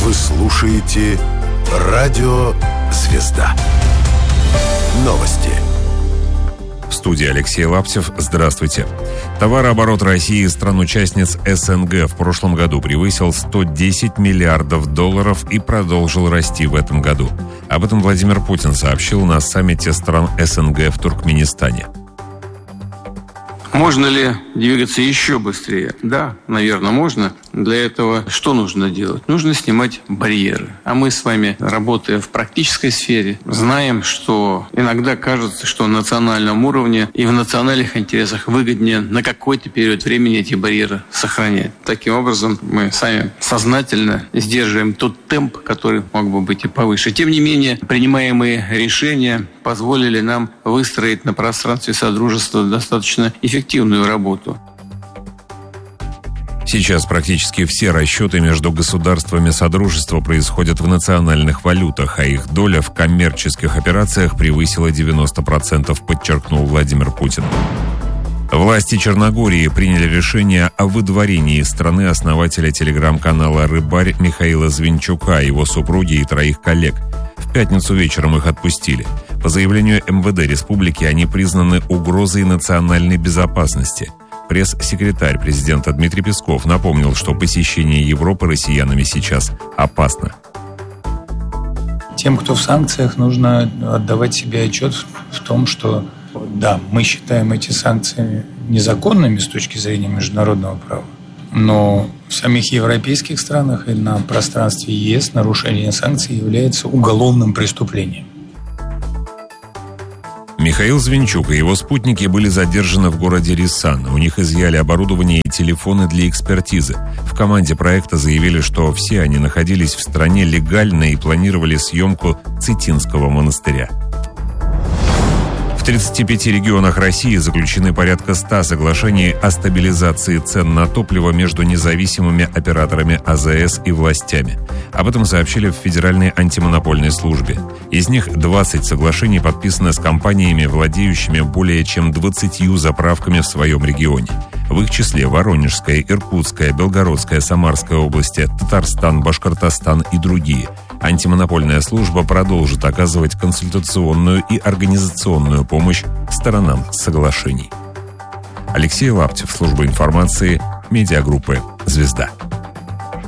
Вы слушаете «Радио Звезда». Новости. В студии Алексей Лаптев. Здравствуйте. Товарооборот России, стран-участниц СНГ, в прошлом году превысил 110 миллиардов долларов и продолжил расти в этом году. Об этом Владимир Путин сообщил на саммите стран СНГ в Туркменистане. Можно ли двигаться еще быстрее? Да, наверное, можно. Для этого что нужно делать? Нужно снимать барьеры. А мы с вами, работая в практической сфере, знаем, что иногда кажется, что на национальном уровне и в национальных интересах выгоднее на какой-то период времени эти барьеры сохранять. Таким образом, мы сами сознательно сдерживаем тот темп, который мог бы быть и повыше. Тем не менее, принимаемые решения позволили нам выстроить на пространстве Содружества достаточно эффективную работу. Сейчас практически все расчеты между государствами Содружества происходят в национальных валютах, а их доля в коммерческих операциях превысила 90%, подчеркнул Владимир Путин. Власти Черногории приняли решение о выдворении из страны основателя телеграм-канала «Рыбарь» Михаила Звинчука, его супруги и 3 коллег. В пятницу вечером их отпустили. По заявлению МВД республики они признаны угрозой национальной безопасности. Пресс-секретарь президента Дмитрий Песков напомнил, что посещение Европы россиянами сейчас опасно. Тем, кто в санкциях, нужно отдавать себе отчет в том, что да, мы считаем эти санкции незаконными с точки зрения международного права, но в самих европейских странах и на пространстве ЕС нарушение санкций является уголовным преступлением. Михаил Звинчук и его спутники были задержаны в городе Рисан. У них изъяли оборудование и телефоны для экспертизы. В команде проекта заявили, что все они находились в стране легально и планировали съемку Цитинского монастыря. В 35 регионах России заключены порядка 100 соглашений о стабилизации цен на топливо между независимыми операторами АЗС и властями. Об этом сообщили в Федеральной антимонопольной службе. Из них 20 соглашений подписаны с компаниями, владеющими более чем 20 заправками в своем регионе. В их числе Воронежская, Иркутская, Белгородская, Самарская области, Татарстан, Башкортостан и другие. Антимонопольная служба продолжит оказывать консультационную и организационную помощь сторонам соглашений. Алексей Лаптев, служба информации, медиагруппы «Звезда».